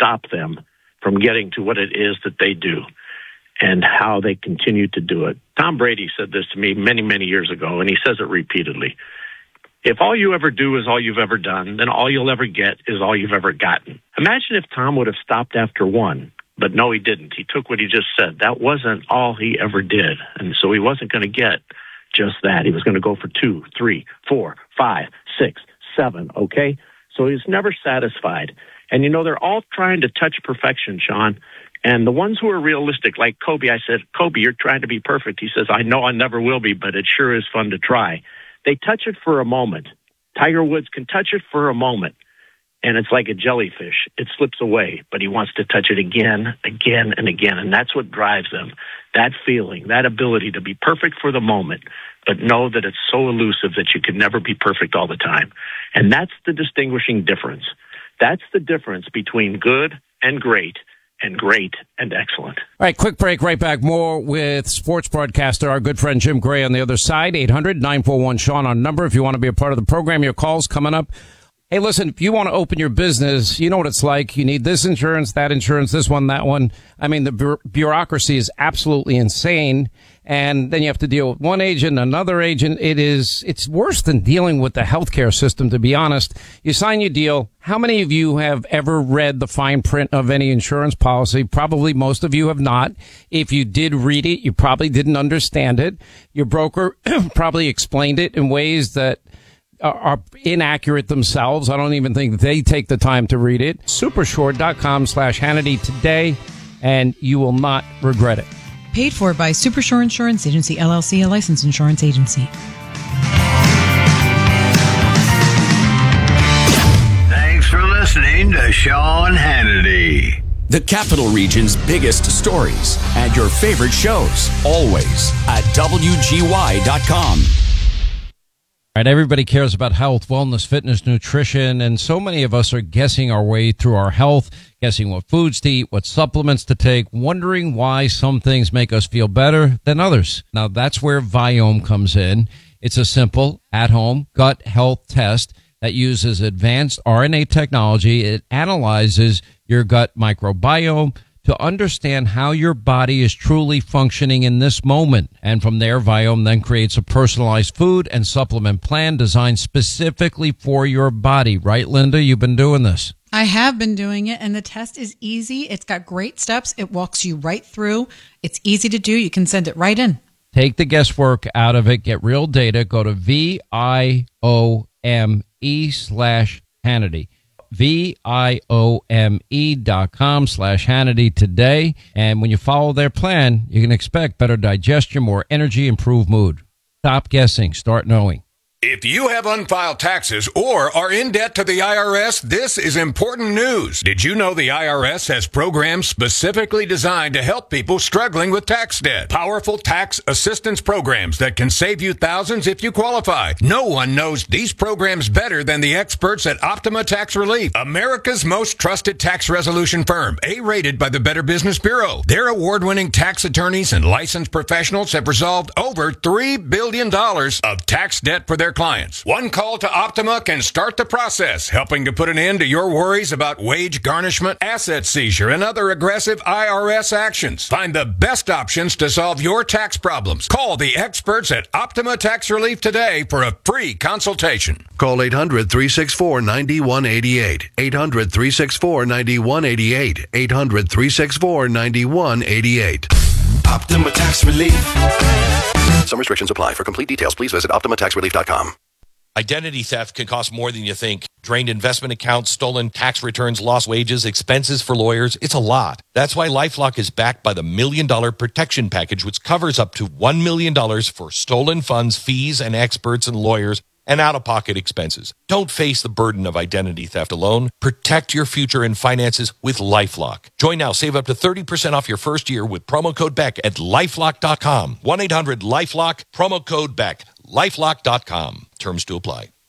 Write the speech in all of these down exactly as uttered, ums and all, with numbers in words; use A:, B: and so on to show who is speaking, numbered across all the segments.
A: stop them from getting to what it is that they do and how they continue to do it. Tom Brady said this to me many, many years ago, and he says it repeatedly. If all you ever do is all you've ever done, then all you'll ever get is all you've ever gotten. Imagine if Tom would have stopped after one, but no, he didn't. He took what he just said. That wasn't all he ever did, and so he wasn't going to get just that. He was going to go for two, three, four, five, six, seven, okay? So he's never satisfied. And, you know, they're all trying to touch perfection, Sean. And the ones who are realistic, like Kobe, I said, Kobe, you're trying to be perfect. He says, I know I never will be, but it sure is fun to try. They touch it for a moment. Tiger Woods can touch it for a moment, and it's like a jellyfish. It slips away, but he wants to touch it again, again, and again, and that's what drives them, that feeling, that ability to be perfect for the moment, but know that it's so elusive that you can never be perfect all the time. And that's the distinguishing difference. That's the difference between good and great, and great and excellent.
B: All right, quick break, right back. More with sports broadcaster, our good friend Jim Gray on the other side. eight hundred nine four one Sean, our number if you want to be a part of the program. Your call's coming up. Hey, listen, if you want to open your business, you know what it's like. You need this insurance, that insurance, this one, that one. I mean, the bu- bureaucracy is absolutely insane. And then you have to deal with one agent, another agent. It is, it's worse than dealing with the healthcare system, to be honest. You sign your deal. How many of you have ever read the fine print of any insurance policy? Probably most of you have not. If you did read it, you probably didn't understand it. Your broker probably explained it in ways that are inaccurate themselves. I don't even think they take the time to read it. Supershore.com slash Hannity today, and you will not regret it.
C: Paid for by Supershore Insurance Agency, L L C, a licensed insurance agency.
D: Thanks for listening to Sean Hannity.
E: The Capital Region's biggest stories and your favorite shows, always at W G Y dot com.
B: All right, everybody cares about health, wellness, fitness, nutrition, and so many of us are guessing our way through our health, guessing what foods to eat, what supplements to take, wondering why some things make us feel better than others. Now, that's where Viome comes in. It's a simple, at-home gut health test that uses advanced R N A technology. It analyzes your gut microbiome to understand how your body is truly functioning in this moment. And from there, Viome then creates a personalized food and supplement plan designed specifically for your body. Right, Linda? You've been doing this.
C: I have been doing it, and the test is easy. It's got great steps. It walks you right through. It's easy to do. You can send it right in.
B: Take the guesswork out of it. Get real data. Go to V I O M E slash Hannity. V-I-O-M-E dot com slash Hannity today. And when you follow their plan, you can expect better digestion, more energy, improved mood. Stop guessing. Start knowing.
F: If you have unfiled taxes or are in debt to the I R S, this is important news. Did you know the I R S has programs specifically designed to help people struggling with tax debt? Powerful tax assistance programs that can save you thousands if you qualify. No one knows these programs better than the experts at Optima Tax Relief, America's most trusted tax resolution firm, A-rated by the Better Business Bureau. Their award-winning tax attorneys and licensed professionals have resolved over three billion dollars of tax debt for their clients. One call to Optima can start the process, helping to put an end to your worries about wage garnishment, asset seizure, and other aggressive I R S actions. Find the best options to solve your tax problems. Call the experts at Optima Tax Relief today for a free consultation.
G: Call eight hundred, three six four, nine one eight eight. eight hundred, three six four, nine one eight eight. eight hundred, three six four, nine one eight eight.
H: Optima Tax Relief.
G: Some restrictions apply. For complete details, please visit Optima Tax Relief dot com.
I: Identity theft can cost more than you think. Drained investment accounts, stolen tax returns, lost wages, expenses for lawyers. It's a lot. That's why LifeLock is backed by the Million Dollar Protection Package, which covers up to one million dollars for stolen funds, fees, and experts and lawyers, and out-of-pocket expenses. Don't face the burden of identity theft alone. Protect your future and finances with LifeLock. Join now. Save up to thirty percent off your first year with promo code Beck at LifeLock dot com. one eight hundred LifeLock, promo code Beck. LifeLock dot com. Terms to apply.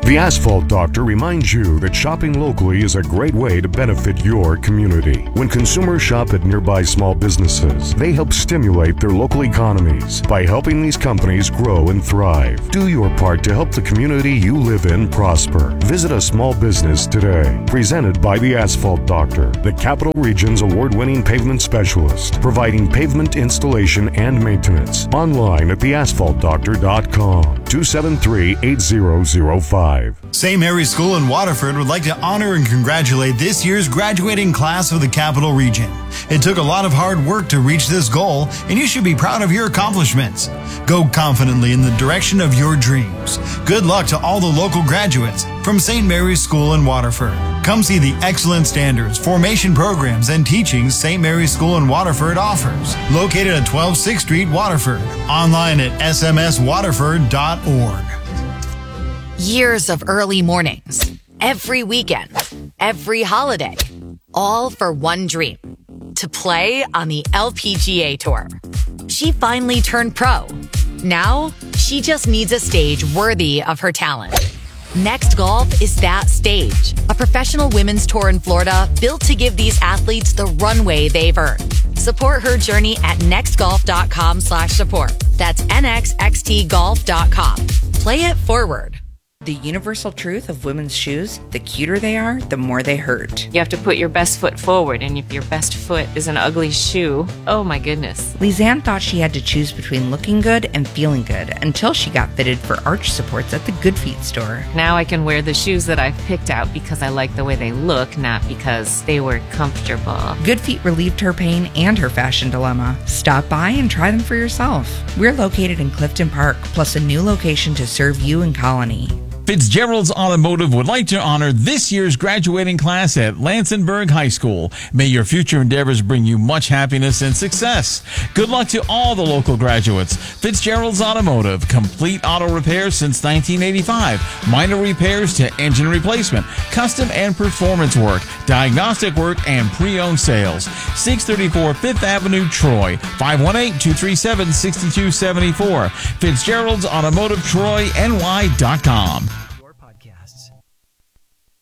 J: The Asphalt Doctor reminds you that shopping locally is a great way to benefit your community. When consumers shop at nearby small businesses, they help stimulate their local economies by helping these companies grow and thrive. Do your part to help the community you live in prosper. Visit a small business today. Presented by The Asphalt Doctor, the Capital Region's award-winning pavement specialist, providing pavement installation and maintenance. Online at the asphalt doctor dot com. two seven three, eight zero zero five.
K: Saint Mary's School in Waterford would like to honor and congratulate this year's graduating class of the Capital Region. It took a lot of hard work to reach this goal, and you should be proud of your accomplishments. Go confidently in the direction of your dreams. Good luck to all the local graduates from Saint Mary's School in Waterford. Come see the excellent standards, formation programs, and teachings Saint Mary's School in Waterford offers. Located at twelve sixth Street, Waterford. Online at s m s waterford dot org.
L: Years of early mornings, every weekend, every holiday, all for one dream, to play on the L P G A Tour. She finally turned pro. Now, she just needs a stage worthy of her talent. Next Golf is that stage, a professional women's tour in Florida built to give these athletes the runway they've earned. Support her journey at nextgolf.com slash support. That's N X X T golf dot com. Play it forward.
M: The universal truth of women's shoes, the cuter they are, the more they hurt.
N: You have to put your best foot forward, and if your best foot is an ugly shoe, oh my goodness.
M: Lisanne thought she had to choose between looking good and feeling good until she got fitted for arch supports at the Good Feet store.
N: Now I can wear the shoes that I've picked out because I like the way they look, not because they were comfortable.
M: Good Feet relieved her pain and her fashion dilemma. Stop by and try them for yourself. We're located in Clifton Park, plus a new location to serve you in Colony.
O: Fitzgerald's Automotive would like to honor this year's graduating class at Lansingburg High School. May your future endeavors bring you much happiness and success. Good luck to all the local graduates. Fitzgerald's Automotive, complete auto repairs since nineteen eighty-five. Minor repairs to engine replacement, custom and performance work, diagnostic work, and pre-owned sales. six thirty-four Fifth Avenue, Troy. five one eight, two three seven, six two seven four. Fitzgerald's Automotive, Troy N Y dot com.